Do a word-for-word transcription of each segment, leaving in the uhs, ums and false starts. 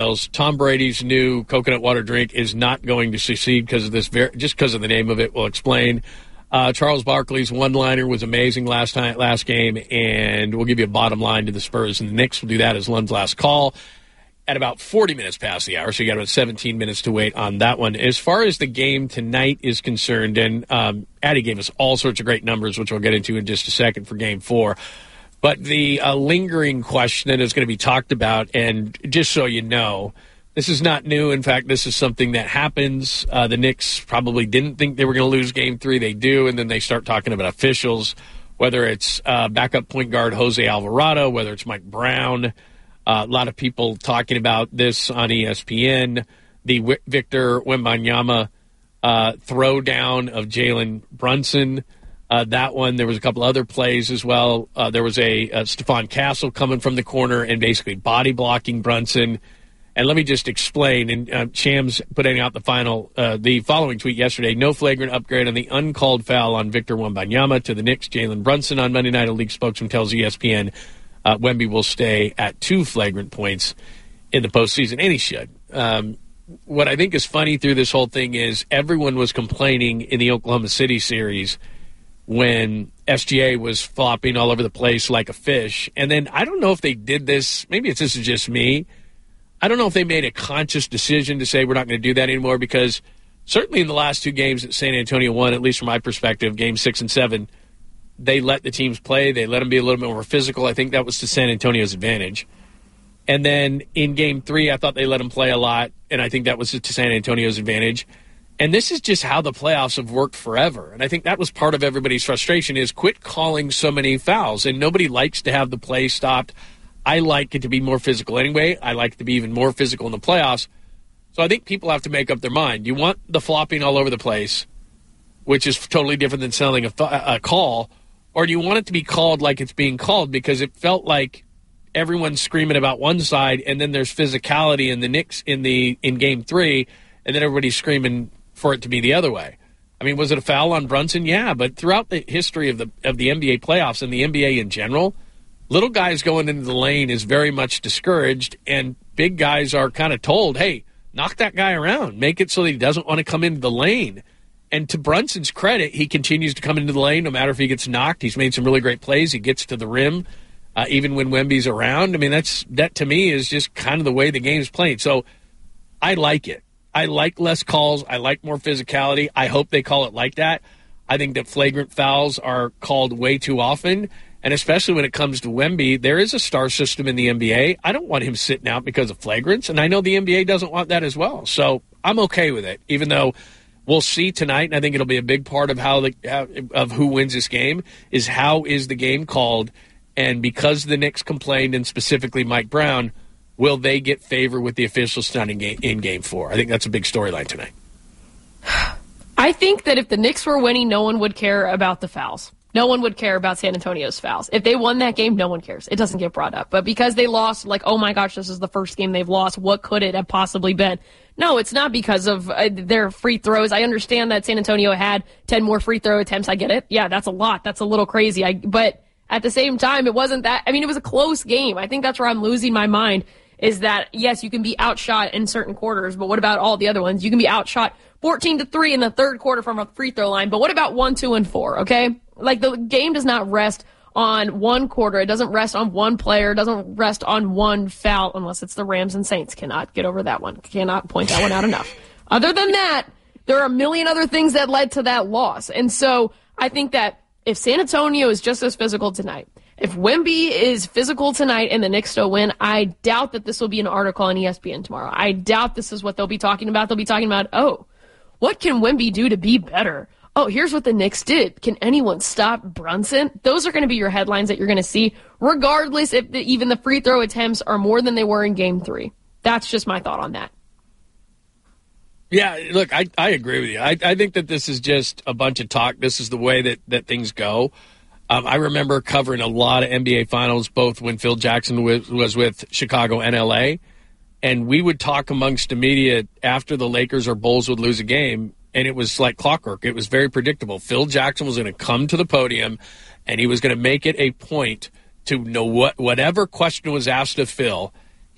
details. Tom Brady's new coconut water drink is not going to succeed because of this, very, just because of the name of it. We'll explain. Uh, Charles Barkley's one-liner was amazing last time, last game, and we'll give you a bottom line to the Spurs and the Knicks. We'll do that as Lund's last call at about forty minutes past the hour, so you got about seventeen minutes to wait on that one. As far as the game tonight is concerned, and um, Addie gave us all sorts of great numbers, which we'll get into in just a second for game four. But the uh, lingering question that is going to be talked about, and just so you know, this is not new. In fact, this is something that happens. Uh, the Knicks probably didn't think they were going to lose game three. They do, and then they start talking about officials, whether it's uh, backup point guard Jose Alvarado, whether it's Mike Brown. Uh, a lot of people talking about this on E S P N. The w- Victor Wembanyama uh, throwdown of Jalen Brunson. Uh, that one, there was a couple other plays as well. Uh, there was a, a Stephon Castle coming from the corner and basically body blocking Brunson. And let me just explain. And uh, Shams putting out the final, uh, the following tweet yesterday: no flagrant upgrade on the uncalled foul on Victor Wembanyama to the Knicks. Jalen Brunson on Monday night. A league spokesman tells E S P N uh, Wemby will stay at two flagrant points in the postseason, and he should. Um, what I think is funny through this whole thing is everyone was complaining in the Oklahoma City series when S G A was flopping all over the place like a fish. And then I don't know if they did this. Maybe it's, this is just me. I don't know if they made a conscious decision to say we're not going to do that anymore, because certainly in the last two games that San Antonio won, at least from my perspective, game six and seven, they let the teams play. They let them be a little bit more physical. I think that was to San Antonio's advantage. And then in game three, I thought they let them play a lot, and I think that was to San Antonio's advantage. And this is just how the playoffs have worked forever. And I think that was part of everybody's frustration is quit calling so many fouls. And nobody likes to have the play stopped. I like it to be more physical anyway. I like it to be even more physical in the playoffs. So I think people have to make up their mind. You want the flopping all over the place, which is totally different than selling a, a call, or do you want it to be called like it's being called? Because it felt like everyone's screaming about one side, and then there's physicality in the Knicks in the in game three, and then everybody's screaming for it to be the other way. I mean, was it a foul on Brunson? Yeah, but throughout the history of the of the N B A playoffs and the N B A in general, little guys going into the lane is very much discouraged, and big guys are kind of told, hey, knock that guy around. Make it so that he doesn't want to come into the lane. And to Brunson's credit, he continues to come into the lane no matter if he gets knocked. He's made some really great plays. He gets to the rim, uh, even when Wemby's around. I mean, that's that to me is just kind of the way the game's played. So I like it. I like less calls. I like more physicality. I hope they call it like that. I think that flagrant fouls are called way too often, and especially when it comes to Wemby, there is a star system in the N B A. I don't want him sitting out because of flagrants, and I know the N B A doesn't want that as well. So I'm okay with it, even though we'll see tonight, and I think it'll be a big part of how the how, of who wins this game is how is the game called, and because the Knicks complained, and specifically Mike Brown, will they get favor with the officials tonight in game, in game four? I think that's a big storyline tonight. I think that if the Knicks were winning, no one would care about the fouls. No one would care about San Antonio's fouls. If they won that game, no one cares. It doesn't get brought up. But because they lost, like, oh my gosh, this is the first game they've lost. What could it have possibly been? No, it's not because of uh, their free throws. I understand that San Antonio had ten more free throw attempts. I get it. Yeah, that's a lot. That's a little crazy. I, but at the same time, it wasn't that. I mean, it was a close game. I think that's where I'm losing my mind. Is that, yes, you can be outshot in certain quarters, but what about all the other ones? You can be outshot fourteen to three in the third quarter from a free throw line, but what about one, two, and four, okay? Like, the game does not rest on one quarter. It doesn't rest on one player. It doesn't rest on one foul, unless it's the Rams and Saints. Cannot get over that one. Cannot point that one out enough. Other than that, there are a million other things that led to that loss. And so I think that if San Antonio is just as physical tonight, if Wemby is physical tonight and the Knicks still win, I doubt that this will be an article on E S P N tomorrow. I doubt this is what they'll be talking about. They'll be talking about, oh, what can Wemby do to be better? Oh, here's what the Knicks did. Can anyone stop Brunson? Those are going to be your headlines that you're going to see, regardless if the, even the free throw attempts are more than they were in game three. That's just my thought on that. Yeah, look, I, I agree with you. I, I think that this is just a bunch of talk. This is the way that, that things go. Um, I remember covering a lot of N B A finals, both when Phil Jackson was, was with Chicago and L A, and we would talk amongst the media after the Lakers or Bulls would lose a game, and it was like clockwork. It was very predictable. Phil Jackson was going to come to the podium, and he was going to make it a point to know what whatever question was asked of Phil,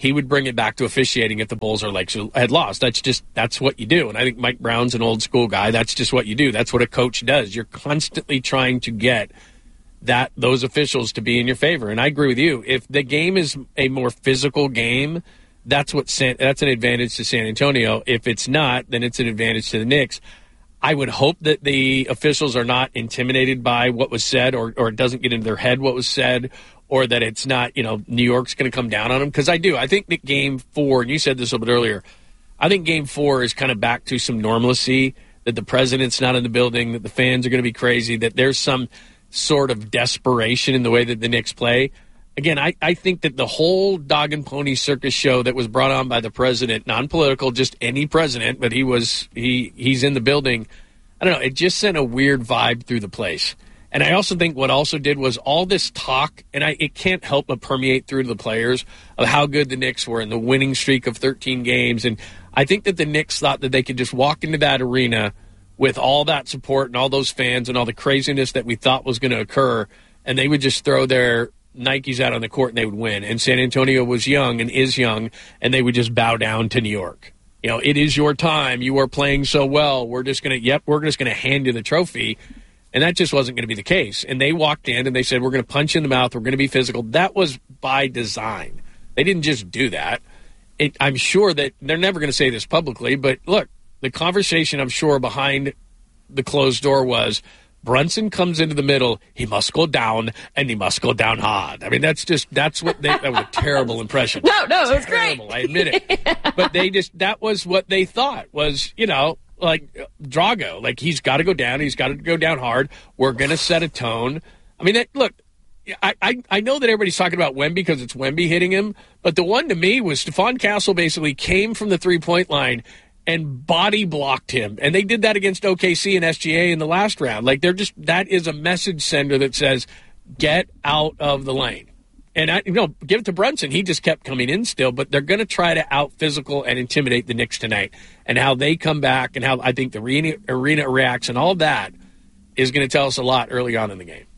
he would bring it back to officiating if the Bulls or Lakers had lost. That's just, that's what you do. And I think Mike Brown's an old school guy. That's just what you do. That's what a coach does. You're constantly trying to get that, those officials to be in your favor. And I agree with you. If the game is a more physical game, that's what, San, that's an advantage to San Antonio. If it's not, then it's an advantage to the Knicks. I would hope that the officials are not intimidated by what was said, or, or it doesn't get into their head what was said, or that it's not, you know, New York's going to come down on them. Because I do. I think that game four, and you said this a little bit earlier, I think game four is kind of back to some normalcy, that the president's not in the building, that the fans are going to be crazy, that there's some sort of desperation in the way that the Knicks play. Again, I, I think that the whole dog and pony circus show that was brought on by the president, non-political, just any president, but he was he he's in the building, I don't know, it just sent a weird vibe through the place. And I also think what also did was all this talk, and I it can't help but permeate through to the players, of how good the Knicks were in the winning streak of thirteen games. And I think that the Knicks thought that they could just walk into that arena with all that support and all those fans and all the craziness that we thought was going to occur, and they would just throw their Nikes out on the court and they would win. And San Antonio was young and is young, and they would just bow down to New York. You know, it is your time. You are playing so well. We're just going to, yep, we're just going to hand you the trophy. And that just wasn't going to be the case. And they walked in and they said, we're going to punch you in the mouth. We're going to be physical. That was by design. They didn't just do that. It, I'm sure that they're never going to say this publicly, but look, the conversation I'm sure behind the closed door was, Brunson comes into the middle, he must go down, and he must go down hard. I mean, that's just, that's what they, that was a terrible impression. No, no, it was terrible, great. I admit it. Yeah. But they just, that was what they thought was, you know, like Drago, like he's got to go down, he's got to go down hard. We're going to set a tone. I mean, that, look, I, I, I know that everybody's talking about Wemby because it's Wemby hitting him, but the one to me was Stephon Castle basically came from the three-point line and body blocked him. And they did that against O K C and S G A in the last round. Like, they're just, that is a message sender that says, get out of the lane. And, I, you know, give it to Brunson. He just kept coming in still, but they're going to try to out-physical and intimidate the Knicks tonight. And how they come back and how I think the arena, arena reacts and all that is going to tell us a lot early on in the game.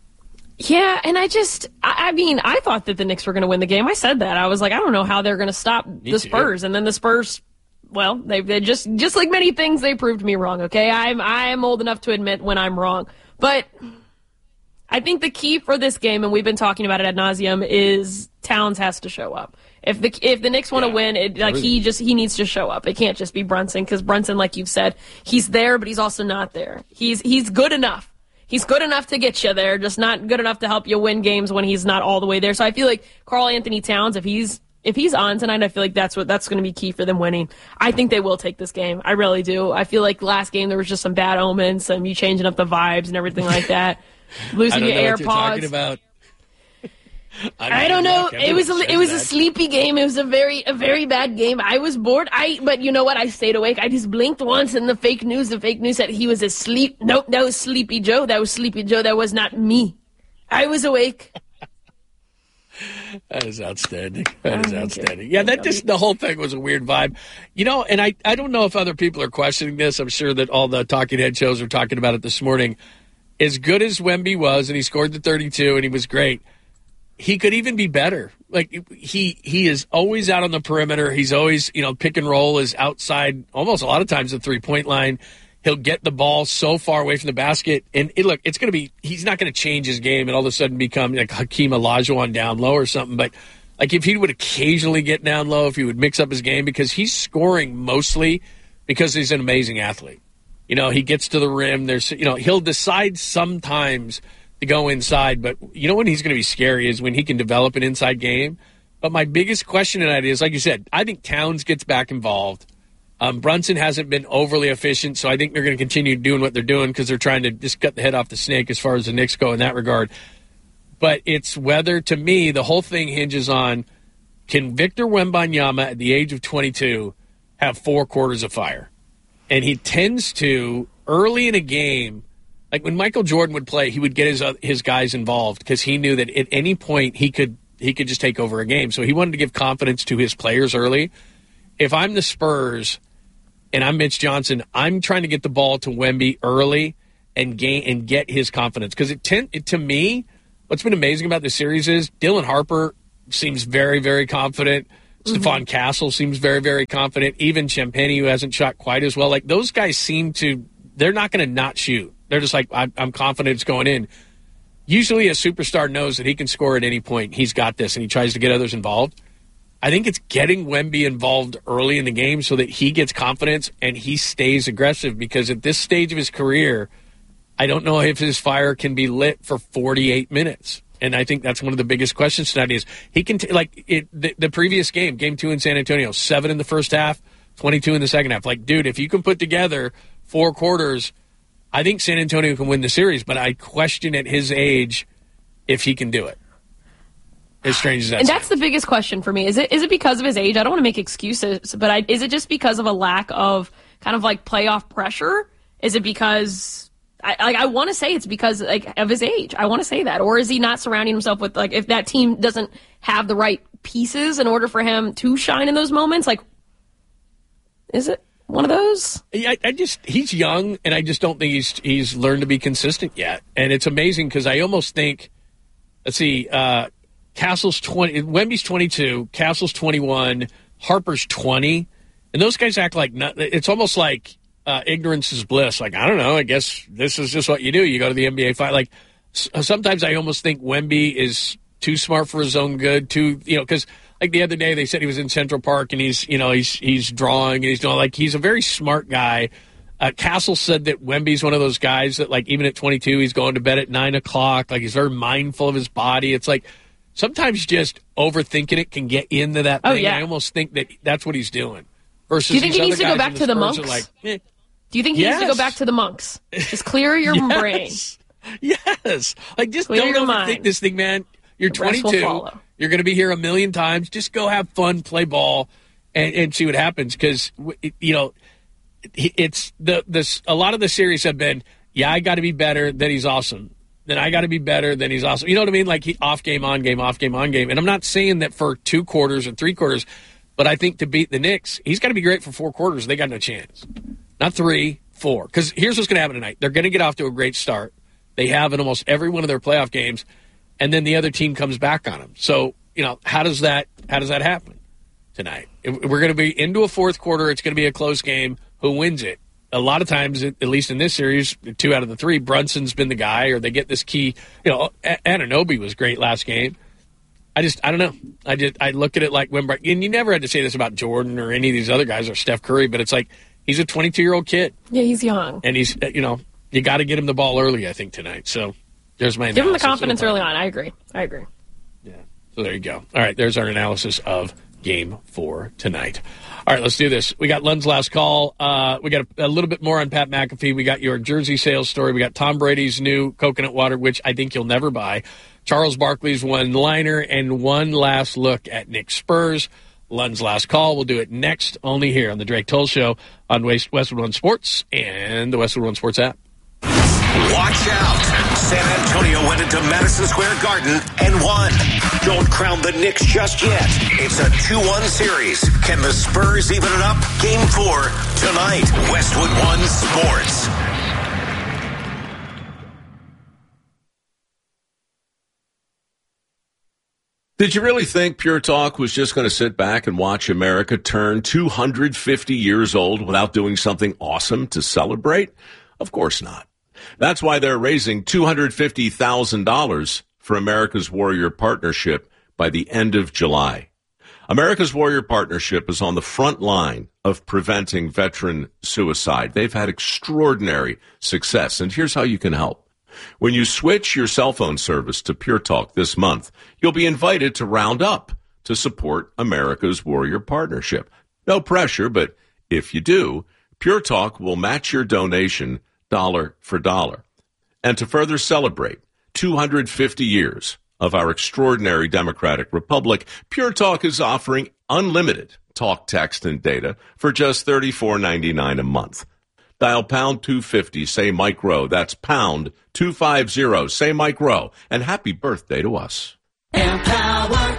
Yeah, and I just, I, I mean, I thought that the Knicks were going to win the game. I said that. I was like, I don't know how they're going to stop Me the too. Spurs. And then the Spurs, well, they, they just, just like many things, they proved me wrong, okay? I'm, I am old enough to admit when I'm wrong. But I think the key for this game, and we've been talking about it ad nauseum, is Towns has to show up. If the if the Knicks want to yeah, win, it, like he just he needs to show up. It can't just be Brunson, because Brunson, like you've said, he's there, but he's also not there. He's he's good enough. He's good enough to get you there, just not good enough to help you win games when he's not all the way there. So I feel like Karl Anthony Towns, if he's if he's on tonight, I feel like that's what that's going to be key for them winning. I think they will take this game. I really do. I feel like last game there was just some bad omens, some you changing up the vibes and everything like that. Losing I don't your know AirPods. what you're talking about. I, I don't know. It was a, it was a sleepy game. It was a very a very bad game. I was bored. I but you know what? I stayed awake. I just blinked once, and the fake news, the fake news said he was asleep. Nope, that was Sleepy Joe. That was Sleepy Joe. That was not me. I was awake. That is outstanding. That is outstanding. Yeah, that just, the whole thing was a weird vibe. You know, and I, I don't know if other people are questioning this. I'm sure that all the talking head shows are talking about it this morning. As good as Wemby was, and he scored the thirty-two, and he was great, he could even be better. Like, he he is always out on the perimeter. He's always, you know, pick and roll is outside almost a lot of times the three-point line. He'll get the ball so far away from the basket. And it, look, it's going to be, he's not going to change his game and all of a sudden become like Hakeem Olajuwon down low or something. But like if he would occasionally get down low, if he would mix up his game, because he's scoring mostly because he's an amazing athlete. You know, he gets to the rim. There's, you know, he'll decide sometimes to go inside. But you know when he's going to be scary is when he can develop an inside game. But my biggest question tonight is, like you said, I think Towns gets back involved. Um, Brunson hasn't been overly efficient, so I think they're going to continue doing what they're doing because they're trying to just cut the head off the snake as far as the Knicks go in that regard. But it's whether, to me, the whole thing hinges on, can Victor Wembanyama at the age of twenty-two have four quarters of fire? And he tends to, early in a game, like when Michael Jordan would play, he would get his uh, his guys involved because he knew that at any point he could he could just take over a game. So he wanted to give confidence to his players early. If I'm the Spurs and I'm Mitch Johnson, I'm trying to get the ball to Wemby early and gain and get his confidence. Because it, tend, it to me, what's been amazing about this series is Dylan Harper seems very, very confident. Mm-hmm. Stephon Castle seems very, very confident. Even Champagnie, who hasn't shot quite as well. Like, those guys seem to, they're not going to not shoot. They're just like, I'm, I'm confident it's going in. Usually a superstar knows that he can score at any point. He's got this, and he tries to get others involved. I think it's getting Wemby involved early in the game so that he gets confidence and he stays aggressive, because at this stage of his career, I don't know if his fire can be lit for forty-eight minutes. And I think that's one of the biggest questions tonight is he can, t- like it, the, the previous game, game two in San Antonio, seven in the first half, twenty-two in the second half. Like, dude, if you can put together four quarters, I think San Antonio can win the series, but I question at his age if he can do it. As strange as that And sounds. that's the biggest question for me. Is it is it because of his age? I don't want to make excuses, but I, is it just because of a lack of kind of like playoff pressure? Is it because... I, like, I want to say it's because like of his age. I want to say that. Or is he not surrounding himself with, like, if that team doesn't have the right pieces in order for him to shine in those moments? Like, is it one of those? Yeah, I, I just, he's young, and I just don't think he's he's learned to be consistent yet. And it's amazing because I almost think, let's see, uh, Castle's twenty, Wemby's twenty-two, Castle's twenty-one, Harper's twenty, and those guys act like, not, it's almost like, Uh, ignorance is bliss. Like, I don't know. I guess this is just what you do. You go to the N B A fight. Like, s- sometimes I almost think Wemby is too smart for his own good. Too, you know, because like the other day they said he was in Central Park and he's, you know, he's he's drawing and he's doing like he's a very smart guy. Uh, Castle said that Wemby's one of those guys that like even at twenty-two he's going to bed at nine o'clock. Like he's very mindful of his body. It's like sometimes just overthinking it can get into that thing. Oh, yeah. I almost think that that's what he's doing. Versus Do you think these he needs other to go guys back in to the Spurs are monks? Like, eh. Do you think he Yes. needs to go back to the monks? Just clear your yes. brain. Yes. Like, just Clear don't your overthink mind. this thing, man. You're The rest will twenty-two. follow. You're going to be here a million times. Just go have fun, play ball, and, and see what happens. Because, you know, it's the this. A lot of the series have been, yeah, I got to be better, then he's awesome. Then I got to be better, then he's awesome. You know what I mean? Like, he, off game, on game, off game, on game. And I'm not saying that for two quarters or three quarters, but I think to beat the Knicks, he's got to be great for four quarters. They got no chance. Not three, four. Because here's what's going to happen tonight. They're going to get off to a great start. They have in almost every one of their playoff games, and then the other team comes back on them. So, you know, how does that how does that happen tonight? If we're going to be into a fourth quarter. It's going to be a close game. Who wins it? A lot of times, at least in this series, two out of the three, Brunson's been the guy, or they get this key. You know, Anunoby was great last game. I just, I don't know. I just, I look at it like when, and you never had to say this about Jordan or any of these other guys or Steph Curry, but it's like he's a twenty-two-year-old kid. Yeah, he's young. And he's, you know, you got to get him the ball early, I think, tonight. So there's my analysis. Give him the confidence early on. I agree. I agree. Yeah. So there you go. All right, there's our analysis of game four tonight. All right, let's do this. We got Lund's last call. Uh, we got a, a little bit more on Pat McAfee. We got your jersey sales story. We got Tom Brady's new coconut water, which I think you'll never buy. Charles Barkley's one-liner, and one last look at Nick Spurs. Lund's last call. We'll do it next, only here on the Drake Toll Show on West, Westwood One Sports and the Westwood One Sports app. Watch out. San Antonio went into Madison Square Garden and won. Don't crown the Knicks just yet. It's a two one series. Can the Spurs even it up? Game four tonight. Westwood One Sports. Did you really think Pure Talk was just going to sit back and watch America turn two hundred fifty years old without doing something awesome to celebrate? Of course not. That's why they're raising two hundred fifty thousand dollars for America's Warrior Partnership by the end of July. America's Warrior Partnership is on the front line of preventing veteran suicide. They've had extraordinary success, and here's how you can help. When you switch your cell phone service to Pure Talk this month, you'll be invited to round up to support America's Warrior Partnership. No pressure, but if you do, Pure Talk will match your donation dollar for dollar. And to further celebrate two hundred fifty years of our extraordinary democratic republic, Pure Talk is offering unlimited talk, text, and data for just thirty-four ninety-nine a month. Dial pound two fifty, say Mike Rowe. That's pound two fifty, say Mike Rowe. And happy birthday to us. Empower.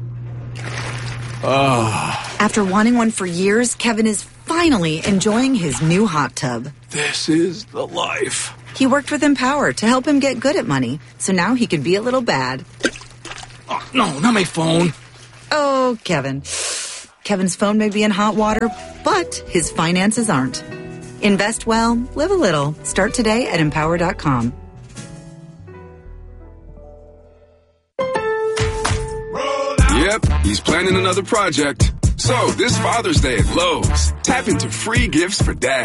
Oh, After wanting one for years, Kevin is finally enjoying his new hot tub. this is the life. He worked with Empower to help him get good at money, so now he can be a little bad. Oh, no, not my phone. Oh, Kevin. Kevin's phone may be in hot water, but his finances aren't. Invest well, live a little. Start today at empower dot com. Yep, he's planning another project. So this Father's Day at Lowe's, tap into free gifts for dad.